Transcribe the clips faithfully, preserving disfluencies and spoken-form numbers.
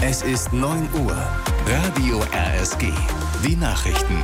Es ist neun Uhr. Radio R S G. Die Nachrichten.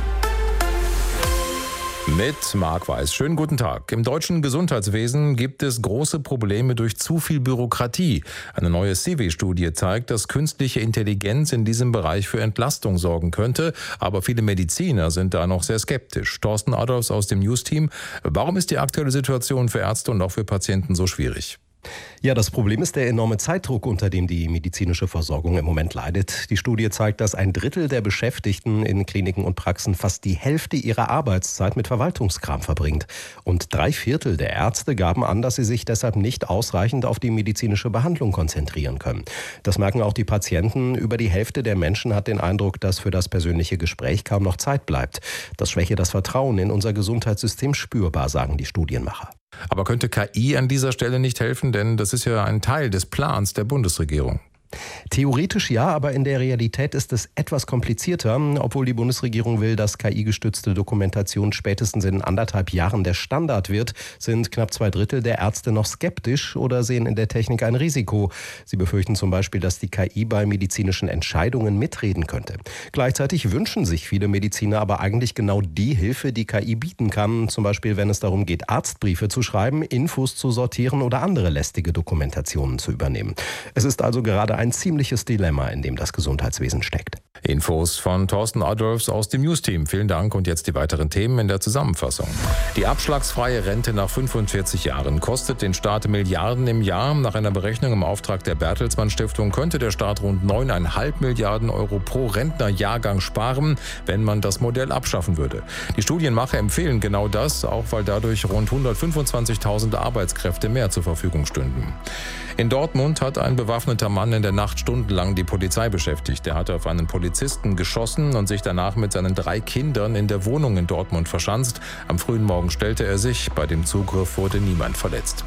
Mit Marc Weiß. Schönen guten Tag. Im deutschen Gesundheitswesen gibt es große Probleme durch zu viel Bürokratie. Eine neue C W-Studie zeigt, dass künstliche Intelligenz in diesem Bereich für Entlastung sorgen könnte. Aber viele Mediziner sind da noch sehr skeptisch. Thorsten Adolfs aus dem News-Team. Warum ist die aktuelle Situation für Ärzte und auch für Patienten so schwierig? Ja, das Problem ist der enorme Zeitdruck, unter dem die medizinische Versorgung im Moment leidet. Die Studie zeigt, dass ein Drittel der Beschäftigten in Kliniken und Praxen fast die Hälfte ihrer Arbeitszeit mit Verwaltungskram verbringt. Und drei Viertel der Ärzte gaben an, dass sie sich deshalb nicht ausreichend auf die medizinische Behandlung konzentrieren können. Das merken auch die Patienten. Über die Hälfte der Menschen hat den Eindruck, dass für das persönliche Gespräch kaum noch Zeit bleibt. Das schwäche das Vertrauen in unser Gesundheitssystem spürbar, sagen die Studienmacher. Aber könnte K I an dieser Stelle nicht helfen? Denn das ist ja ein Teil des Plans der Bundesregierung. Theoretisch ja, aber in der Realität ist es etwas komplizierter. Obwohl die Bundesregierung will, dass K I-gestützte Dokumentation spätestens in anderthalb Jahren der Standard wird, sind knapp zwei Drittel der Ärzte noch skeptisch oder sehen in der Technik ein Risiko. Sie befürchten zum Beispiel, dass die K I bei medizinischen Entscheidungen mitreden könnte. Gleichzeitig wünschen sich viele Mediziner aber eigentlich genau die Hilfe, die K I bieten kann. Zum Beispiel, wenn es darum geht, Arztbriefe zu schreiben, Infos zu sortieren oder andere lästige Dokumentationen zu übernehmen. Es ist also gerade ein ziemliches Dilemma, in dem das Gesundheitswesen steckt. Infos von Thorsten Adolfs aus dem News-Team. Vielen Dank und jetzt die weiteren Themen in der Zusammenfassung. Die abschlagsfreie Rente nach fünfundvierzig Jahren kostet den Staat Milliarden im Jahr. Nach einer Berechnung im Auftrag der Bertelsmann Stiftung könnte der Staat rund neun Komma fünf Milliarden Euro pro Rentnerjahrgang sparen, wenn man das Modell abschaffen würde. Die Studienmacher empfehlen genau das, auch weil dadurch rund hundertfünfundzwanzigtausend Arbeitskräfte mehr zur Verfügung stünden. In Dortmund hat ein bewaffneter Mann in der Nacht stundenlang die Polizei beschäftigt. Er hatte auf einen Polizisten geschossen und sich danach mit seinen drei Kindern in der Wohnung in Dortmund verschanzt. Am frühen Morgen stellte er sich. Bei dem Zugriff wurde niemand verletzt.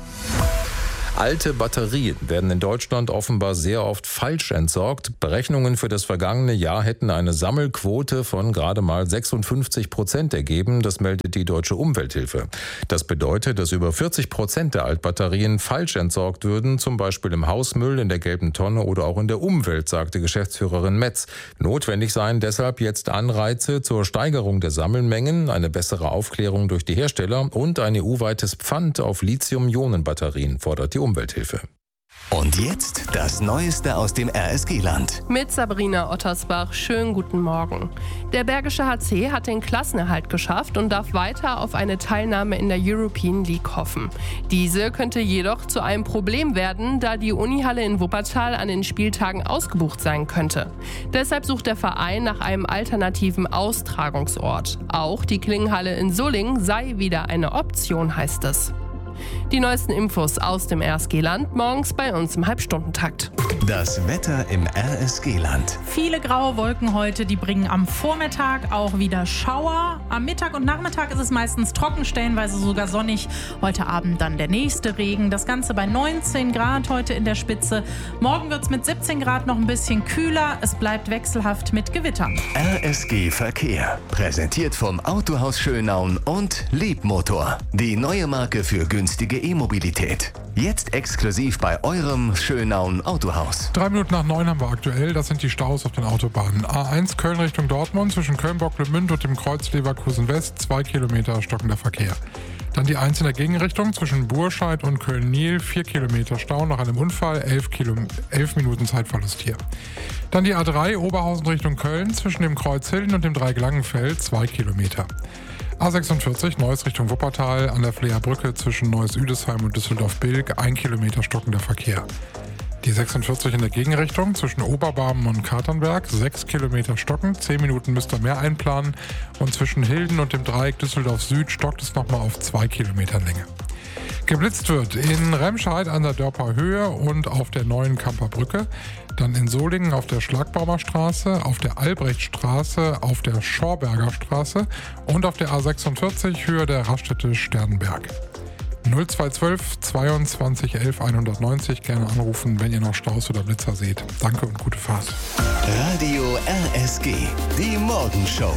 Alte Batterien werden in Deutschland offenbar sehr oft falsch entsorgt. Berechnungen für das vergangene Jahr hätten eine Sammelquote von gerade mal sechsundfünfzig Prozent ergeben. Das meldet die Deutsche Umwelthilfe. Das bedeutet, dass über vierzig Prozent der Altbatterien falsch entsorgt würden, zum Beispiel im Hausmüll, in der gelben Tonne oder auch in der Umwelt, sagte Geschäftsführerin Metz. Notwendig seien deshalb jetzt Anreize zur Steigerung der Sammelmengen, eine bessere Aufklärung durch die Hersteller und ein E U-weites Pfand auf Lithium-Ionen-Batterien, fordert die Umwelthilfe. Und jetzt das Neueste aus dem R S G-Land. Mit Sabrina Ottersbach. Schönen guten Morgen. Der Bergische H C hat den Klassenerhalt geschafft und darf weiter auf eine Teilnahme in der European League hoffen. Diese könnte jedoch zu einem Problem werden, da die Unihalle in Wuppertal an den Spieltagen ausgebucht sein könnte. Deshalb sucht der Verein nach einem alternativen Austragungsort. Auch die Klingenhalle in Solingen sei wieder eine Option, heißt es. Die neuesten Infos aus dem R S G-Land morgens bei uns im Halbstundentakt. Das Wetter im R S G-Land. Viele graue Wolken heute, die bringen am Vormittag auch wieder Schauer. Am Mittag und Nachmittag ist es meistens trocken, stellenweise sogar sonnig. Heute Abend dann der nächste Regen. Das Ganze bei neunzehn Grad heute in der Spitze. Morgen wird es mit siebzehn Grad noch ein bisschen kühler. Es bleibt wechselhaft mit Gewitter. R S G Verkehr. Präsentiert vom Autohaus Schönaun und Liebmotor. Die neue Marke für günstige E-Mobilität. Jetzt exklusiv bei eurem Schönaun Autohaus. Drei Minuten nach neun haben wir aktuell. Das sind die Staus auf den Autobahnen. A eins Köln Richtung Dortmund zwischen Köln-Bocklemünd und dem Kreuz Leverkusen West. Zwei Kilometer stockender Verkehr. Dann die eins in der Gegenrichtung zwischen Burscheid und Köln-Niel. Vier Kilometer Stau nach einem Unfall. Elf, Kilo, elf Minuten Zeitverlust hier. Dann die A drei Oberhausen Richtung Köln zwischen dem Kreuz Hilden und dem Dreieck-Langenfeld. Zwei Kilometer. A sechsundvierzig Neuss Richtung Wuppertal an der Fleerbrücke zwischen Neuss-Üdesheim und Düsseldorf-Bilk, ein Kilometer stockender Verkehr. Die sechsundvierzig in der Gegenrichtung zwischen Oberbarmen und Katernberg, sechs Kilometer stocken, zehn Minuten müsst ihr mehr einplanen und zwischen Hilden und dem Dreieck Düsseldorf-Süd stockt es nochmal auf zwei Kilometer Länge. Geblitzt wird in Remscheid an der Dörper Höhe und auf der neuen Kamper Brücke, dann in Solingen auf der Schlagbaumer Straße, auf der Albrechtstraße, auf der Schorberger Straße und auf der A sechsundvierzig Höhe der Raststätte Sternberg. null zwei zwölf zweiundzwanzig elf hundertneunzig gerne anrufen, wenn ihr noch Staus oder Blitzer seht. Danke und gute Fahrt. Radio R S G, die Morgenshow.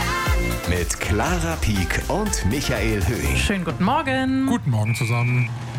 Mit Clara Pieck und Michael Höhing. Schönen guten Morgen. Guten Morgen zusammen.